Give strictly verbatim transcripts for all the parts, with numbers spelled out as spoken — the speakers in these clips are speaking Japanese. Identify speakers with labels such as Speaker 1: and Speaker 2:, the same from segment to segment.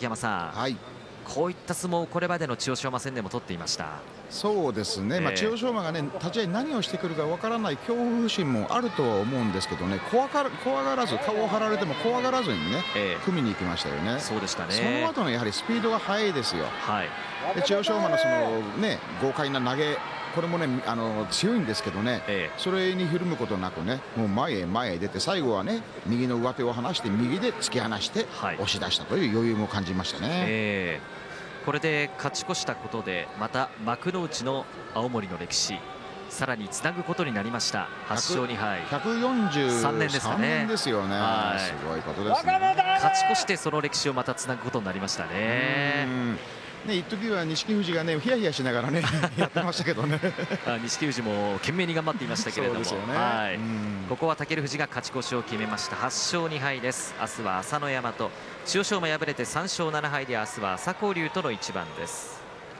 Speaker 1: 山さん、
Speaker 2: はい、
Speaker 1: こういった相撲をこれまでの千代翔馬戦でも取っていました。
Speaker 2: そうですね、
Speaker 1: えー
Speaker 2: まあ、千代翔馬が、ね、立ち合い何をしてくるかわからない恐怖心もあるとは思うんですけどね、怖がら怖がらず、顔を張られても怖がらずにね、
Speaker 1: えー、
Speaker 2: 組みに行きましたよね。
Speaker 1: そうでしたね。
Speaker 2: その後のやはりスピードが速いですよ。
Speaker 1: はい、
Speaker 2: で千代翔馬のその、ね、豪快な投げ、これもねあの強いんですけどね、
Speaker 1: えー、
Speaker 2: それにひるむことなくね、もう前へ前へ出て、最後はね右の上手を離して右で突き放して押し出したという余裕も感じましたね。
Speaker 1: えーこれで勝ち越したことでまた幕内の青森の歴史さらにつなぐことになりました。はち勝に敗、
Speaker 2: ひゃくよんじゅうさんねん
Speaker 1: ですかね。
Speaker 2: ですよね。すごいことですね。
Speaker 1: 勝ち越してその歴史をまたつなぐことになりましたね。
Speaker 2: ね、一時は錦富士がねヒヤヒヤしながらねやってましたけどね
Speaker 1: 錦富士も懸命に頑張っていましたけれども、ね、はい、ここは武富士が勝ち越しを決めました。はち勝に敗です。明日は朝乃山と、千代翔馬敗れてさん勝なな敗で明日は朝紅龍との一番です。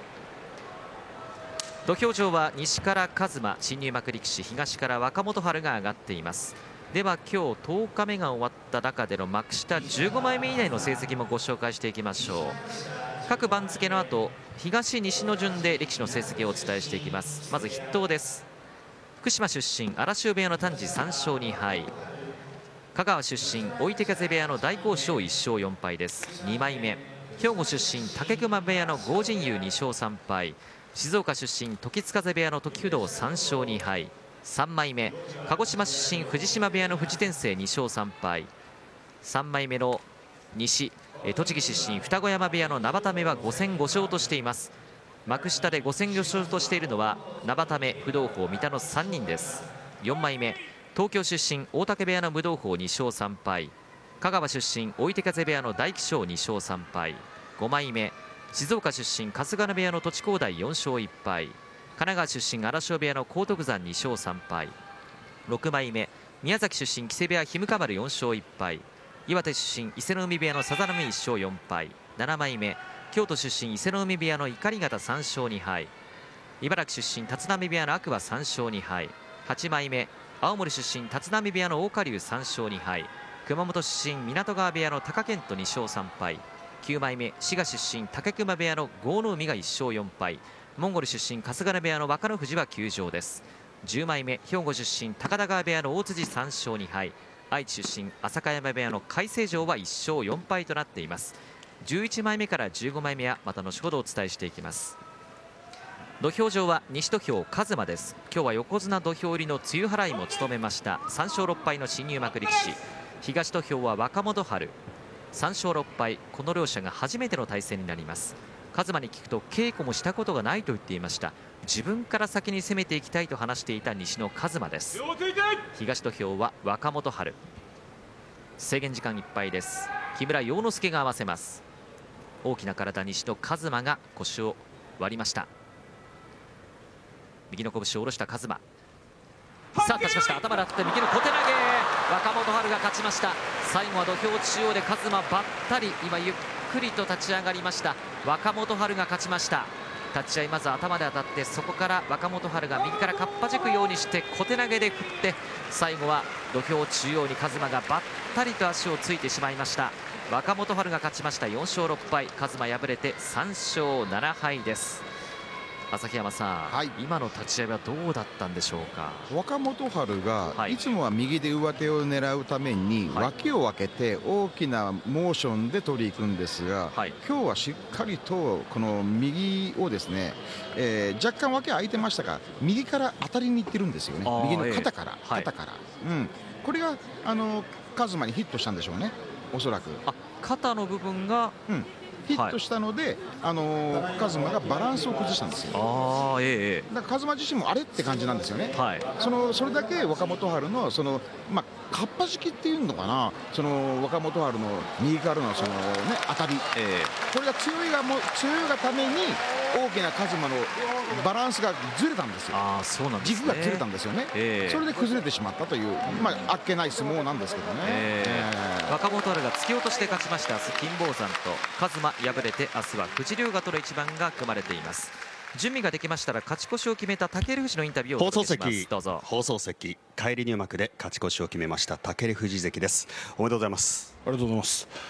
Speaker 1: 土俵上は西から一馬、新入幕力士、東から若元春が上がっています。では今日とおかめが終わった中での幕下じゅうごまいめ以内の成績もご紹介していきましょう。各番付の後、東西の順で力士の成績をお伝えしていきます。まず筆頭です。福島出身荒汐部屋の丹治さん勝に敗、香川出身追手風部屋の大興翔いち勝よん敗です。にまいめ、兵庫出身武隈部屋の豪神雄に勝さん敗、静岡出身時津風部屋の時不動さん勝に敗、さんまいめ、鹿児島出身藤島部屋の藤天聖に勝さん敗、さんまいめの西、栃木出身二子山部屋の生田目はご戦ご勝としています。幕下でご戦ご勝としているのは生田目、不動峰、三田のさんにんです。よんまいめ、東京出身大竹部屋の武道峰に勝さん敗、香川出身追手風部屋の大喜翔に勝さん敗、ごまいめ、静岡出身春日野部屋の栃光台よん勝いっ敗、神奈川出身荒汐部屋の荒徳山に勝さん敗、ろくまいめ、宮崎出身木瀬部屋氷川丸よん勝いっ敗、岩手出身伊勢の海部屋のさざ波いち勝よん敗、ななまいめ、京都出身伊勢の海部屋の碇方さん勝に敗、茨城出身立浪部屋の天空海さん勝に敗、はちまいめ、青森出身立浪部屋の大花龍さん勝に敗、熊本出身湊川部屋の貴健斗に勝さん敗、きゅうまいめ、滋賀出身武隈部屋の豪ノ海がいち勝よん敗、モンゴル出身春日野部屋の若野富士はきゅう勝です。じゅうまいめ、兵庫出身高田川部屋の大辻さん勝に敗、愛知出身浅香山部屋の海星城はいち勝よん敗となっています。じゅういちまいめからじゅうごまいめはまた後ほどお伝えしていきます。土俵上は西土俵一馬です。今日は横綱土俵入りの露払いも務めましたさん勝ろっ敗の新入幕力士、東土俵は若元春さん勝ろっ敗、この両者が初めての対戦になります。一馬に聞くと稽古もしたことがないと言っていました。自分から先に攻めていきたいと話していた西の一馬です。東土俵は若元春、制限時間いっぱいです。木村要之助が合わせます。大きな体西の一馬が腰を割りました。右の拳を下ろした一馬、さあ立ちました。頭で当たって右の小手投げ、若元春が勝ちました。最後は土俵中央で一馬ばったり、今ゆっくりと立ち上がりました。若元春が勝ちました。立ち合いまず頭で当たって、そこから若元春が右からかっぱじくようにして小手投げで振って、最後は土俵中央に一馬がばったりと足をついてしまいました。若元春が勝ちました。よん勝ろっ敗、一馬敗れてさん勝なな敗です。旭山さん、はい、今の立ち合いはどうだったんでしょうか。
Speaker 2: 若元春がいつもは右で上手を狙うために脇を分けて大きなモーションで取りに行くんですが、はい、今日はしっかりとこの右をですね、えー、若干脇空いてましたが右から当たりに行ってるんですよね。右の肩から、えー、肩から、はい、うん、これがあの一馬にヒットしたんでしょうね、おそらく。
Speaker 1: あ、肩の部分が、うん
Speaker 2: ヒットしたので、はい、あのー、一馬がバランスを崩したんですよ。
Speaker 1: あ、ええ、
Speaker 2: だから一馬自身もあれって感じなんですよね。
Speaker 1: はい、
Speaker 2: そのそれだけ若元春のその、まあ、かっぱじきっていうのかな、その若元春の右からのその、ね、当たり、えー、これが強いがも強いがために大きな一馬のバランスがずれたんですよ。
Speaker 1: あ、そうなんですね、
Speaker 2: 軸がずれたんですよね、えー、それで崩れてしまったという、まあ、あっけない相撲なんですけどね、え
Speaker 1: ーえー、若元春が突き落として勝ちました。金峰山と一馬敗れて、明日は富士龍河との一番が組まれています。準備ができましたら勝ち越しを決めた武富士のインタビューをお届けします。どうぞ。
Speaker 3: 放送席、返り入幕で勝ち越しを決めました武富士関です。おめでとうございます。
Speaker 4: ありがとうございます。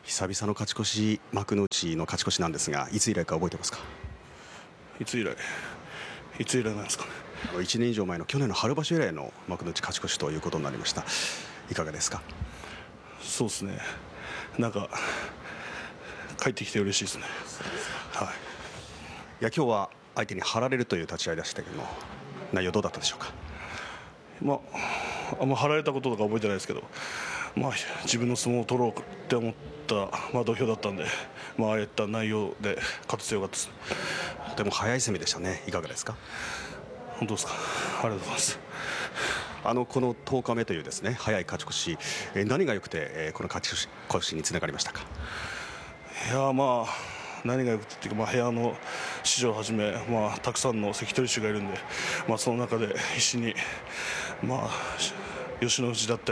Speaker 3: 久々の勝ち越し、幕内の勝ち越しなんですが、いつ以来か覚えてますか？
Speaker 4: いつ以来いつ以来なんですかね。
Speaker 3: いちねん以上前の去年の春場所以来の幕内勝ち越しということになりました。いかがですか？
Speaker 4: そうですね、なんか帰ってきて嬉しいですね。はい、
Speaker 3: いや今日は相手に張られるという立ち合いでしたけども、内容どうだったでしょうか？
Speaker 4: まあ、あんま張られたこととか覚えてないですけど、まあ、自分の相撲を取ろうって思った、まあ、土俵だったんで、まあああいった内容で勝ててよかったです。
Speaker 3: とても早い攻めでしたね。いかがですか？
Speaker 4: 本当ですか？ありがとうございます。
Speaker 3: あのこのとおかめというですね早い勝ち越し、えー何が良くて、えーこの勝ち越しにつながりましたか？
Speaker 4: いやまあ何がよくてっていうか、まあ、部屋の師匠をはじめ、まあ、たくさんの関取衆がいるんで、まあ、その中で必死に、まあ、吉野内だったり